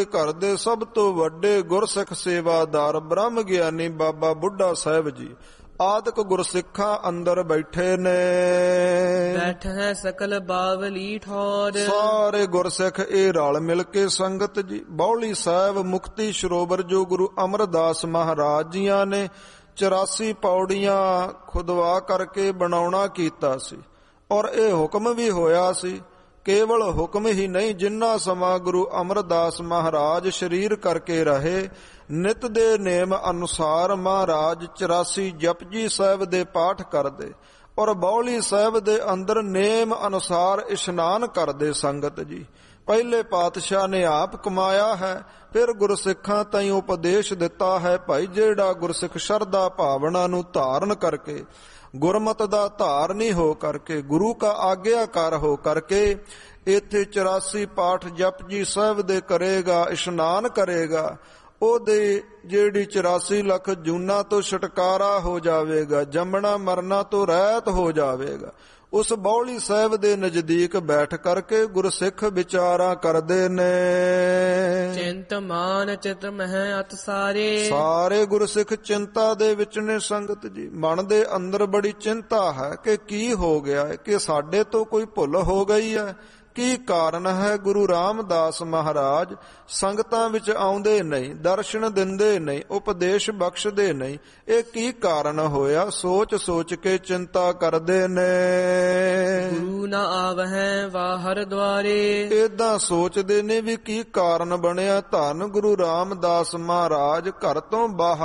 ਘਰ ਦੇ ਸਭ ਤੋਂ ਵੱਡੇ ਗੁਰਸਿੱਖ ਸੇਵਾਦਾਰ ਬ੍ਰਹਮ ਗਿਆਨੀ ਬਾਬਾ ਬੁੱਢਾ ਸਾਹਿਬ ਜੀ ਆਦਿਕ ਗੁਰਸਿੱਖਾਂ ਅੰਦਰ ਬੈਠੇ ਨੇ। ਬੈਠੈ ਸਕਲ ਬਾਵਲੀ ਠੌਰ। ਸਾਰੇ ਗੁਰਸਿੱਖ ਇਹ ਰਲ ਮਿਲ ਕੇ ਸੰਗਤ ਜੀ ਬਾਉਲੀ ਸਾਹਿਬ ਮੁਕਤੀ ਸਰੋਵਰ ਜੋ ਗੁਰੂ ਅਮਰਦਾਸ ਮਹਾਰਾਜ ਜੀਆਂ ਨੇ 84 ਪੌੜੀਆਂ ਖੁਦਵਾ ਕਰਕੇ ਬਣਾਉਣਾ ਕੀਤਾ ਸੀ। ਔਰ ਇਹ ਹੁਕਮ ਵੀ ਹੋਇਆ ਸੀ, ਕੇਵਲ ਹੁਕਮ ਹੀ ਨਹੀਂ, ਜਿੰਨਾ ਸਮਾਂ ਗੁਰੂ ਅਮਰਦਾਸ ਮਹਾਰਾਜ ਸਰੀਰ ਕਰਕੇ ਰਹੇ ਨਿਤ ਦੇ ਨੇਮ ਅਨੁਸਾਰ ਮਹਾਰਾਜ 84 ਜਪਜੀ ਸਾਹਿਬ ਦੇ ਪਾਠ ਕਰਦੇ ਔਰ ਬਾਉਲੀ ਸਾਹਿਬ ਦੇ ਅੰਦਰ ਨੇਮ ਅਨੁਸਾਰ ਇਸ਼ਨਾਨ ਕਰਦੇ। ਸੰਗਤ ਜੀ ਪਹਿਲੇ ਪਾਤਸ਼ਾਹ ਨੇ ਆਪ ਕਮਾਇਆ ਹੈ, ਫਿਰ ਗੁਰਸਿੱਖਾਂ ਤਾਈਂ ਉਪਦੇਸ਼ ਦਿੱਤਾ ਹੈ। ਭਾਈ ਜਿਹੜਾ ਗੁਰਸਿੱਖ ਸ਼ਰਧਾ ਭਾਵਨਾ ਨੂੰ ਧਾਰਨ ਕਰਕੇ ਗੁਰਮਤਿ ਦਾ ਧਾਰਨੀ ਹੋ ਕਰਕੇ ਗੁਰੂ ਕਾ ਆਗਿਆਕਾਰ ਹੋ ਕਰਕੇ ਇੱਥੇ 84 ਪਾਠ ਜਪਜੀ ਸਾਹਿਬ ਦੇ ਕਰੇਗਾ, ਇਸ਼ਨਾਨ ਕਰੇਗਾ, ਉਹਦੇ ਜਿਹੜੀ 84 ਲੱਖ ਜੂਨਾਂ ਤੋਂ ਛੁਟਕਾਰਾ ਹੋ ਜਾਵੇਗਾ, ਜੰਮਣਾ ਮਰਨਾ ਤੋਂ ਰਹਿਤ ਹੋ ਜਾਵੇਗਾ। ਉਸ ਬਾਉਲੀ ਸਾਹਿਬ ਦੇ ਨਜ਼ਦੀਕ ਬੈਠ ਕਰਕੇ ਗੁਰਸਿੱਖ ਵਿਚਾਰਾਂ ਕਰਦੇ ਨੇ। ਚਿੰਤ ਮਾਨ ਚਿਤ ਮਹਿ ਅਤ ਸਾਰੇ। ਸਾਰੇ ਗੁਰਸਿੱਖ ਚਿੰਤਾ ਦੇ ਵਿੱਚ ਨੇ। ਸੰਗਤ ਜੀ ਮਨ ਦੇ ਅੰਦਰ ਬੜੀ ਚਿੰਤਾ ਹੈ ਕਿ ਕੀ ਹੋ ਗਿਆ ਹੈ, ਕਿ ਸਾਡੇ ਤੋਂ ਕੋਈ ਭੁੱਲ ਹੋ ਗਈ ਹੈ, ਕੀ ਕਾਰਨ ਹੈ। ਗੁਰੂ ਰਾਮਦਾਸ ਮਹਾਰਾਜ ਸੰਗਤਾਂ ਵਿੱਚ ਆਉਂਦੇ ਨਹੀਂ, ਦਰਸ਼ਨ ਦਿੰਦੇ ਨਹੀਂ, ਉਪਦੇਸ਼ ਬਖਸ਼ਦੇ ਨਹੀਂ, ਇਹ ਕੀ ਕਾਰਨ ਹੋਇਆ। ਸੋਚ ਸੋਚ ਕੇ ਚਿੰਤਾ ਕਰਦੇ ਨੇ। ਗੁਰੂ ਨਾ ਆਵਹਿ ਬਾਹਰ ਦੁਆਰੇ। ਏਦਾਂ ਸੋਚਦੇ ਨੇ ਵੀ ਕੀ ਕਾਰਨ ਬਣਿਆ। ਧੰਨ ਗੁਰੂ ਰਾਮਦਾਸ ਮਹਾਰਾਜ ਘਰ ਤੋਂ ਬਾਹਰ